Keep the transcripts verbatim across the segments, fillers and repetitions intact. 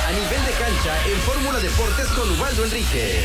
A Nivel de Cancha en Fórmula Deportes con Ubaldo Enríquez.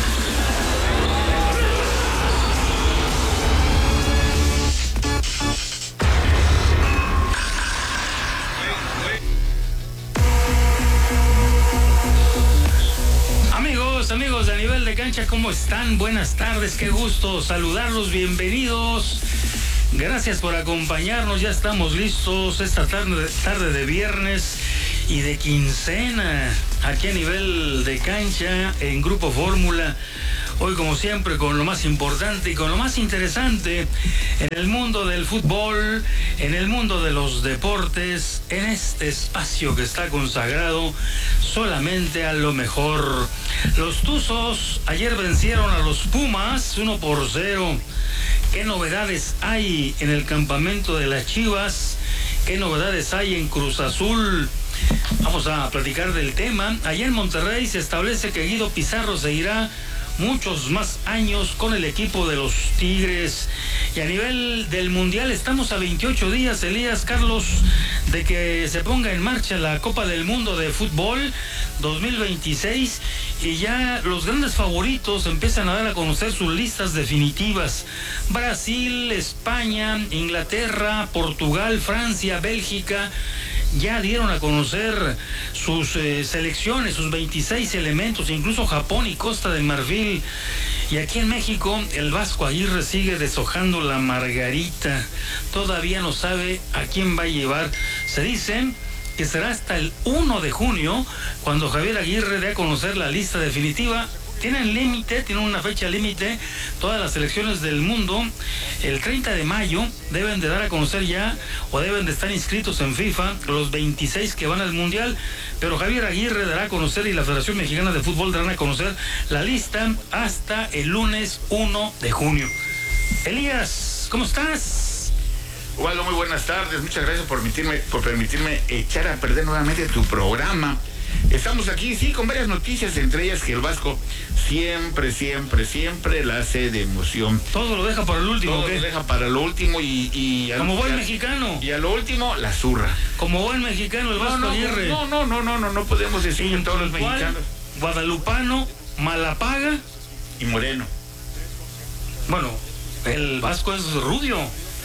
Amigos, amigos de A Nivel de Cancha, ¿cómo están? Buenas tardes, qué gusto saludarlos, bienvenidos. Gracias por acompañarnos, ya estamos listos esta tarde, tarde de viernes y de quincena, aquí a Nivel de Cancha en Grupo Fórmula. Hoy, como siempre, con lo más importante y con lo más interesante en el mundo del fútbol, en el mundo de los deportes, en este espacio que está consagrado solamente a lo mejor. Los Tuzos ayer vencieron a los Pumas uno por cero. ¿Qué novedades hay en el campamento de las Chivas? ¿Qué novedades hay en Cruz Azul? Vamos a platicar del tema. Allá en Monterrey se establece que Guido Pizarro seguirá muchos más años con el equipo de los Tigres. Y a nivel del Mundial estamos a veintiocho días, Elías, Carlos, de que se ponga en marcha la Copa del Mundo de Fútbol dos mil veintiséis, y ya los grandes favoritos empiezan a dar a conocer sus listas definitivas. Brasil, España, Inglaterra, Portugal, Francia, Bélgica ya dieron a conocer sus eh, selecciones, sus veintiséis elementos, incluso Japón y Costa del Marfil. Y aquí en México, el Vasco Aguirre sigue deshojando la margarita. Todavía no sabe a quién va a llevar. Se dice que será hasta el uno de junio cuando Javier Aguirre dé a conocer la lista definitiva. Tienen límite, tienen una fecha límite, todas las selecciones del mundo. El treinta de mayo deben de dar a conocer ya, o deben de estar inscritos en FIFA, los veintiséis que van al Mundial. Pero Javier Aguirre dará a conocer, y la Federación Mexicana de Fútbol darán a conocer la lista hasta el lunes uno de junio. Elías, ¿cómo estás? Ubaldo, muy buenas tardes. Muchas gracias por permitirme, por permitirme echar a perder nuevamente tu programa. Estamos aquí, sí, con varias noticias, entre ellas que el Vasco siempre, siempre, siempre la hace de emoción. Todo lo deja para el último, Todo ¿qué? lo deja para lo último y... y Como buen y a, mexicano. Y a lo último, la zurra. Como buen mexicano, el Vasco no, no, Aguirre. No, no, no, no, no, no podemos decir que todos los mexicanos. Guadalupano, Malapaga y Moreno. Bueno, el Vasco es rubio.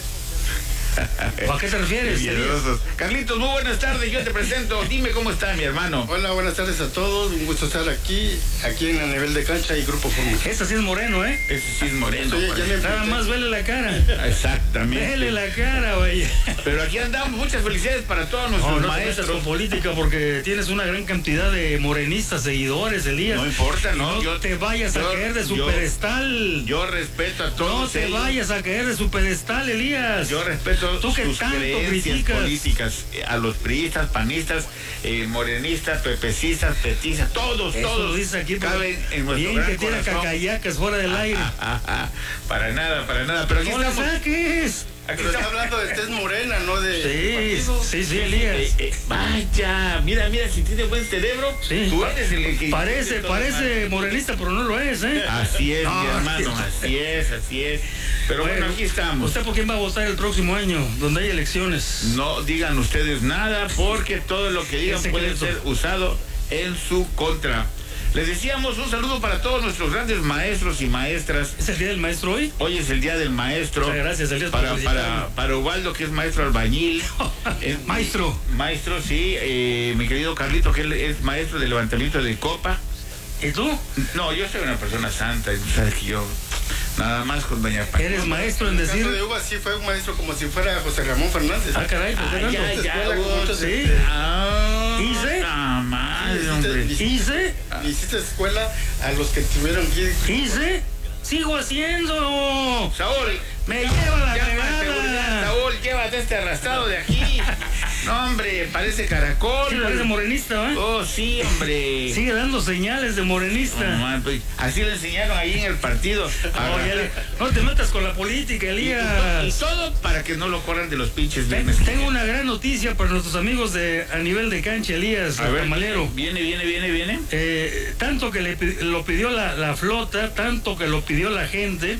¿A qué te refieres? Carlitos, muy buenas tardes, yo te presento. Dime cómo está mi hermano. Hola, buenas tardes a todos. Un gusto estar aquí, aquí en A Nivel de Cancha y Grupo Fórmula. Ese sí es moreno, ¿eh? Ese sí es moreno. Sí, ya me Nada más vele la cara. Exactamente. Vele la cara, güey. Pero aquí andamos. Muchas felicidades para todos nuestros no, no maestros. No, con política porque tienes una gran cantidad de morenistas, seguidores, Elías. No importa, no. No yo, te vayas yo, a caer de su yo, pedestal. Yo respeto a todos. No te ellos. vayas a caer de su pedestal, Elías. Yo respeto ¿Tú que sus tanto creencias criticas? políticas, a los priistas, panistas, eh, morenistas, pepecistas, petistas, todos, Eso todos. Lo dice aquí, caben en nuestro bien gran que tiene corazón. cacayacas fuera del aire. Ah, ah, ah, para nada, para nada. Pero aquí No le estamos. saques. Aquí Pero está estamos. hablando de tez morena, no de Sí, partido. sí, sí, Elías. Eh, eh, vaya, mira, mira, si tiene buen cerebro. Sí. Tú eres el que... Parece, parece morenista, pero no lo es, ¿eh? Así es, No, mi hermano, sí. así es, así es. Pero bueno, Bueno, aquí estamos. ¿Usted por quién va a votar el próximo año, donde hay elecciones? No digan ustedes nada, porque todo lo que digan Es puede secreto. ser usado en su contra. Les decíamos un saludo para todos nuestros grandes maestros y maestras. ¿Es el día del maestro hoy? Hoy es el día del maestro. Muchas gracias, Elías, por para, felicitarme. para, para Ubaldo, que es maestro albañil. Eh, Maestro. Maestro, sí. Eh, mi querido Carlito, que él es maestro de levantamiento de copa. ¿Y tú? No, yo soy una persona santa, y tú sabes que yo nada más con doña Paca. ¿Eres maestro en En el decir? caso de Uva sí fue un maestro como si fuera José Ramón Fernández. Ah, caray, ¿por qué Ah, tanto? ya, ya, Escuela con oh, muchos, sí. este, Ah, ¿Hice? la madre, Sí, hombre. hiciste- ¿Hice? Hiciste escuela a los que tuvieron que ¿Hice? ¡Sigo haciendo! Saúl, ¡Me lleva la llama a seguridad, cagada! Saúl, llévate este arrastrado de aquí. No, hombre, parece caracol. Sí, parece morenista, ¿eh? Oh, sí, hombre. Sigue dando señales de morenista. No, man, pues, así le enseñaron ahí en el partido. No, ya le- no te metas con la política, Y Elías. todo para que no lo corran de los pinches Ten- viernes. Tengo una gran noticia para nuestros amigos de A Nivel de Cancha, Elías, A ver, Tamalero. viene, viene, viene, viene. Eh, tanto que le, pi- lo pidió la, la flota, tanto que lo pidió la gente,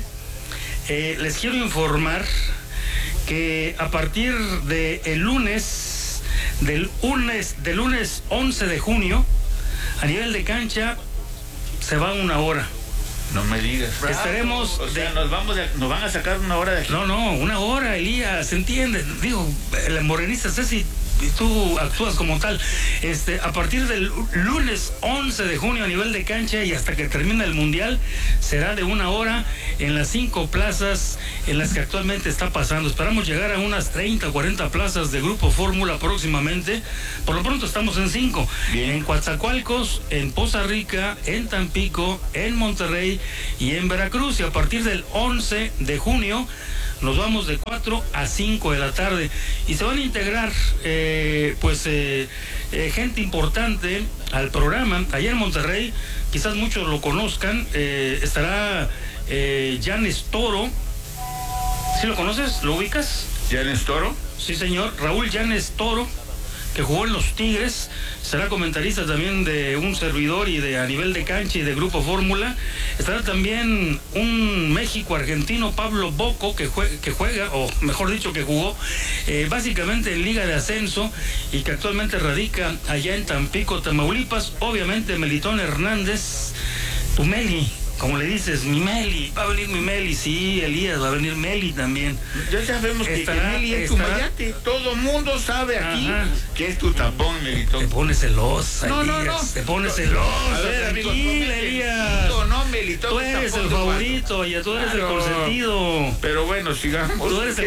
eh, les quiero informar que a partir de el lunes, del lunes, del lunes once de junio, A nivel de cancha, se va una hora. No me digas. Estaremos... O sea, de... nos, vamos de... nos van a sacar una hora de aquí. No, no, una hora, Elías, ¿se entiende? Digo, la morenista Ceci, y tú actúas como tal. Este, a partir del lunes once de junio a nivel de cancha y hasta que termine el mundial, será de una hora en las cinco plazas en las que actualmente está pasando. Esperamos llegar a unas treinta, cuarenta plazas de Grupo Fórmula próximamente. Por lo pronto estamos en cinco. Bien. En Coatzacoalcos, en Poza Rica, en Tampico, en Monterrey y en Veracruz. Y a partir del once de junio nos vamos de cuatro a cinco de la tarde y se van a integrar eh, pues eh, eh, gente importante al programa. Allá en Monterrey, quizás muchos lo conozcan, eh, estará eh, Llanes Toro. ¿Sí lo conoces? ¿Lo ubicas? ¿Llanes Toro? Sí, señor. Raúl Llanes Toro, que jugó en los Tigres, será comentarista también de un servidor y de a nivel de cancha y de Grupo Fórmula. Estará también un México-argentino, Pablo Boco, que juega, que juega, o mejor dicho, que jugó eh, básicamente en Liga de Ascenso y que actualmente radica allá en Tampico, Tamaulipas. Obviamente Melitón Hernández, tu Meli, como le dices, mi Meli, va a venir mi Meli, sí, Elías, va a venir Meli también. Ya sabemos que, estará, que Meli es tu mayate, todo mundo sabe aquí. Ajá. Que es tu tapón, Melitón. Te pones celosa, no, Elías, no, no. te pones celosa, a ver, amigos, tranquila, Elías. No, no, Melitón. Tú eres el favorito, ya tú eres claro. el consentido. Pero bueno, sigamos. Tú eres el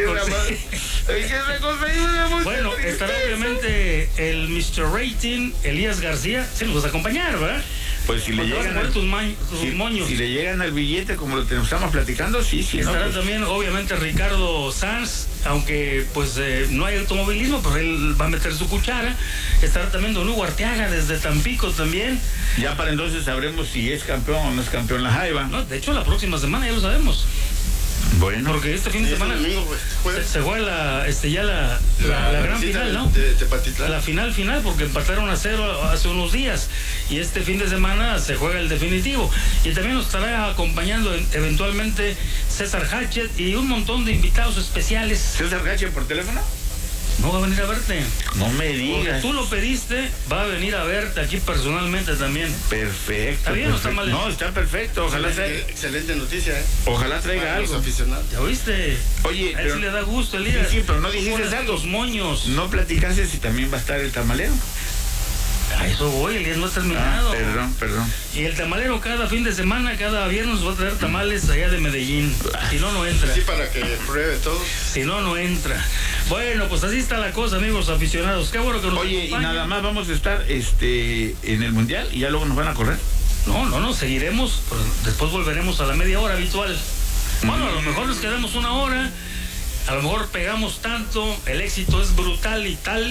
consentido. Bueno, estará obviamente el mister Rating, Elías García, sí nos vas a acompañar, ¿verdad? Pues si le llegan al, tus, ma, tus si, moños. Si le llegan al billete como lo que estamos platicando, sí, sí. Estará no, pues. también, obviamente, Ricardo Sanz, aunque pues eh, no hay automovilismo, pero él va a meter su cuchara. Estará también don Hugo Arteaga desde Tampico también. Ya para entonces sabremos si es campeón o no es campeón la Jaiba. No, de hecho, la próxima semana ya lo sabemos. Bueno, porque este fin sí, de semana este domingo, pues, se, se juega la, este, ya la, la, la, la gran final, ¿no? De, de la final final, porque empataron a cero hace unos días y este fin de semana se juega el definitivo. Y también nos estará acompañando eventualmente César Hatchet y un montón de invitados especiales. ¿César Hatchet por teléfono? No va a venir a verte. No me digas. Porque tú lo pediste, va a venir a verte aquí personalmente también. Perfecto. ¿Está bien perfecto. o está mal? No, está perfecto. Ojalá excelente, traiga. Excelente noticia, ¿eh? Ojalá traiga para algo. Los aficionados. ¿Ya oíste? Oye, a él pero... sí le da gusto, Elías. Sí, sí, pero no dijiste algo. Los moños. No platicaste si también va a estar el tamalero. A eso voy, Elías, no ha terminado. Ah, perdón, perdón. Y el tamalero cada fin de semana, cada viernes va a traer tamales allá de Medellín. Si no, no entra. Sí, para que pruebe todo. Si no, no entra. Bueno, pues así está la cosa, amigos aficionados. Qué bueno que nos Oye, acompañan. Y nada más vamos a estar este en el Mundial y ya luego nos van a correr. No, no, no, seguiremos. Pues después volveremos a la media hora habitual. Bueno, a lo mejor nos quedamos una hora. A lo mejor pegamos tanto, el éxito es brutal y tal,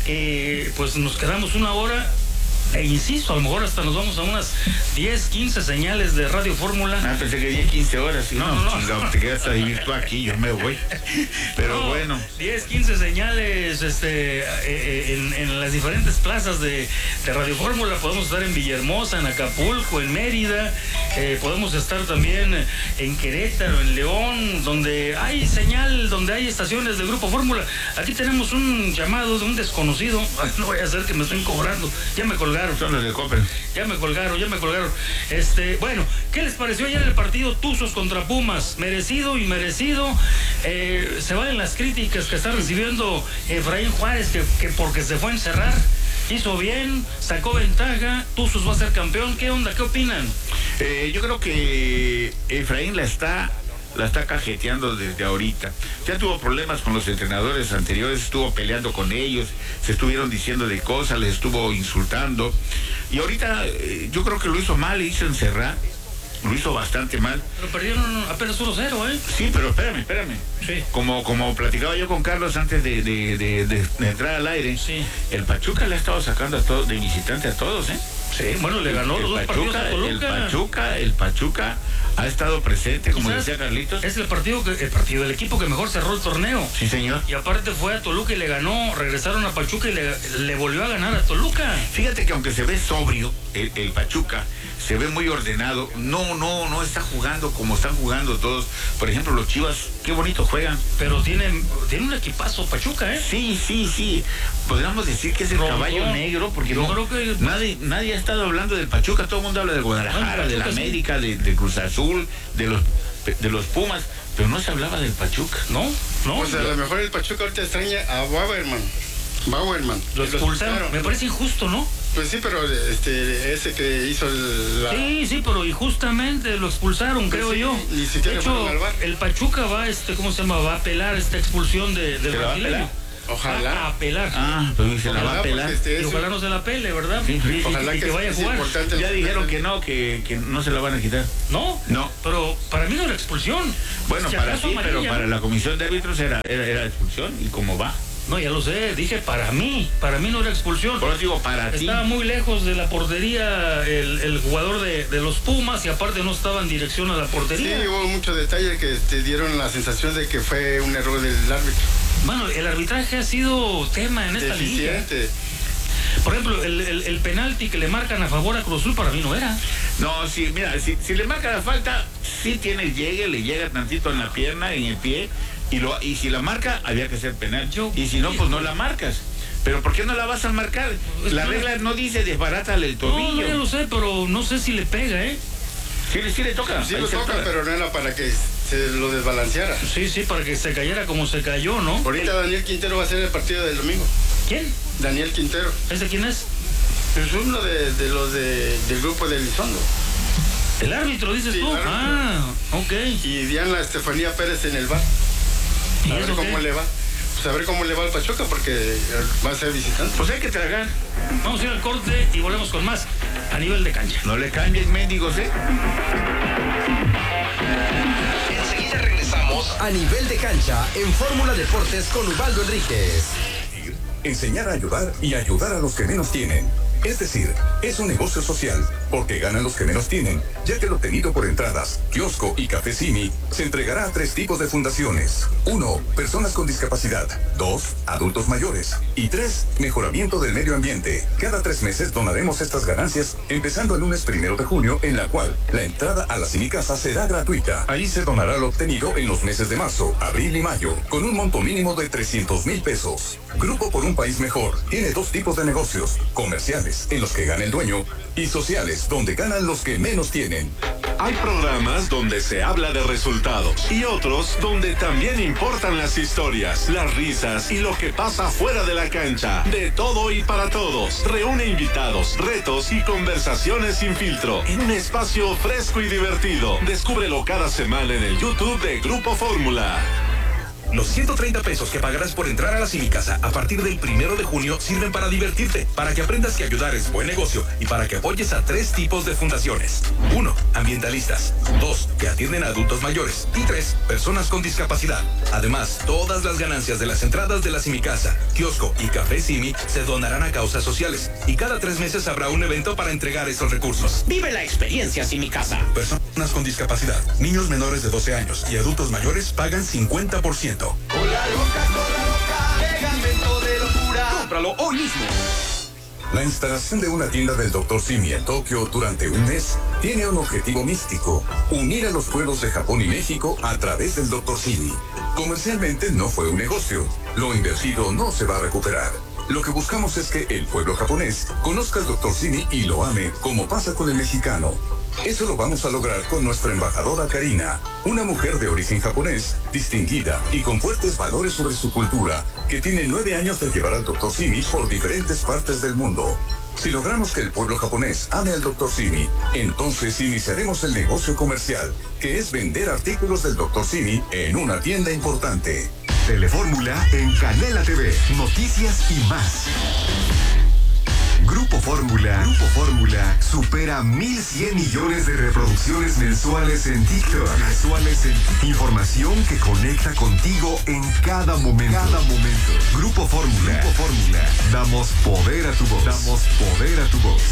que pues nos quedamos una hora. E insisto, a lo mejor hasta nos vamos a unas diez, quince señales de Radio Fórmula. Ah, pensé que diez, quince horas. ¿Sí? No, no, no. Chingado, te quedas a vivir tú aquí, yo me voy. Pero no, bueno. diez, quince señales este, eh, en, en las diferentes plazas de, de Radio Fórmula. Podemos estar en Villahermosa, en Acapulco, en Mérida. Eh, podemos estar también en Querétaro, en León, donde hay señal, donde hay estaciones del Grupo Fórmula. Aquí tenemos un llamado de un desconocido. Ay, no voy a hacer que me estén cobrando. Ya me colgaron. Son los de Copen. Ya me colgaron, ya me colgaron. Este, bueno, ¿qué les pareció ayer el partido Tuzos contra Pumas? Merecido, inmerecido. Eh, se van las críticas que está recibiendo Efraín Juárez, que, que porque se fue a encerrar. Hizo bien, sacó ventaja, Tuzos va a ser campeón. ¿Qué onda? ¿Qué opinan? Eh, yo creo que Efraín la está la está cajeteando desde ahorita. Ya tuvo problemas con los entrenadores anteriores, estuvo peleando con ellos, se estuvieron diciendo de cosas, les estuvo insultando. Y ahorita eh, yo creo que lo hizo mal, hizo encerrar, lo hizo bastante mal. Pero perdieron apenas uno cero, ¿eh? Sí, pero espérame, espérame. Sí. Como, como platicaba yo con Carlos antes de, de, de, de, de entrar al aire, sí. El Pachuca le ha estado sacando a todos, de visitante a todos, ¿eh? Sí, bueno, le ganó el, los dos Pachuca, partidos a Toluca. El Pachuca, el Pachuca ha estado presente, como decía Carlitos. Es el partido, que, el partido del equipo que mejor cerró el torneo. Sí, señor. Y aparte fue a Toluca y le ganó, regresaron a Pachuca y le, le volvió a ganar a Toluca. Fíjate que aunque se ve sobrio, el, el Pachuca se ve muy ordenado, no no, no, no está jugando como están jugando todos. Por ejemplo, los Chivas, qué bonito juegan. Pero tienen, tienen un equipazo Pachuca, ¿eh? Sí, sí, sí. Podríamos decir que es el No, caballo no. negro, porque Yo no, creo que- nadie, nadie ha estado hablando del Pachuca. Todo el mundo habla del Guadalajara, No, de la Pachuca sí. América, de, de Cruz Azul, de los, de los Pumas, pero no se hablaba del Pachuca. No, no. Pues a lo mejor el Pachuca ahorita extraña a Bauerman. Bauerman. Lo expulsaron. Me parece injusto, ¿no? Pues sí, pero este, ese que hizo el, la... Sí, sí, pero injustamente lo expulsaron, Pues creo sí, yo. ni siquiera de hecho, fueron al bar. el Pachuca va, este, ¿cómo se llama? Va a apelar esta expulsión de, del ¿Se la va a brasileño. apelar? Ojalá. Va a apelar. Ah, pues se la va a Ojalá, pelar. porque este Y es ojalá un- no se la pele, ¿verdad? Sí, sí, Y- Ojalá y que, que vaya a es jugar. importante. Ya dijeron que no, que, que no se la van a quitar. No, No. pero para mí no era expulsión. Bueno, Si para acaso sí, pero amarilla, para ¿no? la comisión de árbitros era, era, era expulsión. ¿Y cómo va? No, ya lo sé, dije para mí, para mí no era expulsión. Por eso digo, para ti. Estaba muy lejos de la portería el, el jugador de, de los Pumas y aparte no estaba en dirección a la Sí, portería. hubo muchos detalles que este, dieron la sensación de que fue un error del árbitro. Bueno, el arbitraje ha sido tema en esta liga. Deficiente. Por ejemplo, el, el, el penalti que le marcan a favor a Cruz Azul para mí no era. No, sí, mira, si, si le marca la falta, sí tiene el llegue, le llega tantito en la pierna, en el pie, y lo y si la marca, había que ser penal. Yo- y si no, pues no la marcas. Pero ¿por qué no la vas a marcar? La regla no dice desbarátale el No, no, tobillo. ya lo sé, pero no sé si le pega, ¿eh? Sí, sí le toca. Sí ahí lo se toca, toca. pero no era para que se lo desbalanceara. Sí, sí, para que se cayera como se cayó, ¿no? Ahorita Daniel Quintero va a ser el partido del domingo. ¿Quién? Daniel Quintero. ¿Ese quién es? Es uno de, de los de, del grupo de Elizondo. El árbitro, dices Sí, tú. el árbitro. Ah, ok. Y Diana Estefanía Pérez en el bar. ¿Y A ver eso cómo qué? le va. Pues a ver cómo le va al Pachuca porque va a ser visitante. Pues hay que tragar. Vamos a ir al corte y volvemos con más a nivel de cancha. No le cambies, mendigos, ¿eh? Enseguida regresamos a nivel de cancha en Fórmula Deportes con Ubaldo Enríquez. Enseñar a ayudar y ayudar a los que menos tienen. Es decir, es un negocio social, porque ganan los que menos tienen, ya que lo obtenido por entradas, kiosco y café Simi se entregará a tres tipos de fundaciones. Uno, personas con discapacidad. Dos, adultos mayores. Y tres, mejoramiento del medio ambiente. Cada tres meses donaremos estas ganancias, empezando el lunes primero de junio, en la cual la entrada a la Simi Casa será gratuita. Ahí se donará lo obtenido en los meses de marzo, abril y mayo, con un monto mínimo de trescientos mil pesos. Grupo por un País Mejor tiene dos tipos de negocios: comerciales, en los que gana el dueño, y sociales, donde ganan los que menos tienen. Hay programas donde se habla de resultados y otros donde también importan las historias, las risas y lo que pasa fuera de la cancha. De todo y para todos. Reúne invitados, retos y conversaciones sin filtro en un espacio fresco y divertido. Descúbrelo cada semana en el YouTube de Grupo Fórmula. Los ciento treinta pesos que pagarás por entrar a la Simi Casa a partir del primero de junio sirven para divertirte, para que aprendas que ayudar es buen negocio y para que apoyes a tres tipos de fundaciones. Uno, ambientalistas. Dos, que atienden a adultos mayores. Y tres, personas con discapacidad. Además, todas las ganancias de las entradas de la Simi Casa, kiosco y café Simi se donarán a causas sociales. Y cada tres meses habrá un evento para entregar esos recursos. Vive la experiencia Simi Casa. Personas con discapacidad, niños menores de doce años y adultos mayores pagan cincuenta por ciento. Cola loca, cola loca, pegamento de locura. Cómpralo hoy mismo. La instalación de una tienda del doctor Simi en Tokio durante un mes tiene un objetivo místico: unir a los pueblos de Japón y México a través del doctor Simi. Comercialmente no fue un negocio. Lo invertido no se va a recuperar. Lo que buscamos es que el pueblo japonés conozca al doctor Simi y lo ame, como pasa con el mexicano. Eso lo vamos a lograr con nuestra embajadora Karina, una mujer de origen japonés, distinguida y con fuertes valores sobre su cultura, que tiene nueve años de llevar al doctor Simi por diferentes partes del mundo. Si logramos que el pueblo japonés ame al doctor Simi, entonces iniciaremos el negocio comercial, que es vender artículos del doctor Simi en una tienda importante. Telefórmula en Canela T V, noticias y más. Grupo Fórmula, Grupo Fórmula supera mil cien millones de reproducciones mensuales en TikTok. Mensuales en TikTok. Información que conecta contigo en cada momento. Cada momento. Grupo Fórmula, Grupo Fórmula. Damos poder a tu voz. Damos poder a tu voz.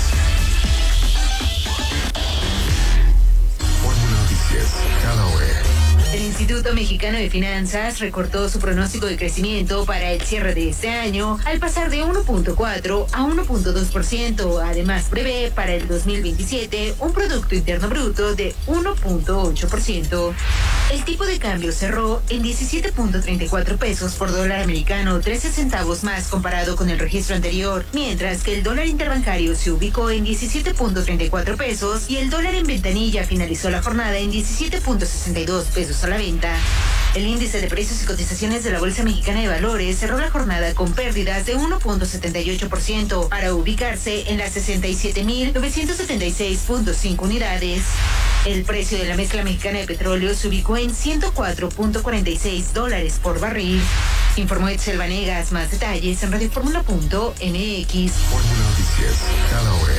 Fórmula Noticias, cada hora. El Instituto Instituto Mexicano de Finanzas recortó su pronóstico de crecimiento para el cierre de este año al pasar de uno punto cuatro a uno punto dos por ciento. Además, prevé para el dos mil veintisiete un Producto Interno Bruto de uno punto ocho por ciento. El tipo de cambio cerró en diecisiete punto treinta y cuatro pesos por dólar americano, trece centavos más comparado con el registro anterior, mientras que el dólar interbancario se ubicó en diecisiete punto treinta y cuatro pesos y el dólar en ventanilla finalizó la jornada en diecisiete punto sesenta y dos pesos a la venta. El índice de precios y cotizaciones de la Bolsa Mexicana de Valores cerró la jornada con pérdidas de uno punto setenta y ocho por ciento para ubicarse en las sesenta y siete mil novecientos setenta y seis punto cinco unidades. El precio de la mezcla mexicana de petróleo se ubicó en ciento cuatro punto cuarenta y seis dólares por barril. Informó Edsel Vanegas. Más detalles en radioformula punto m x. Fórmula Noticias, cada hora.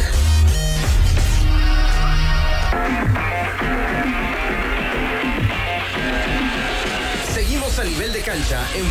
Seguimos a nivel de cancha en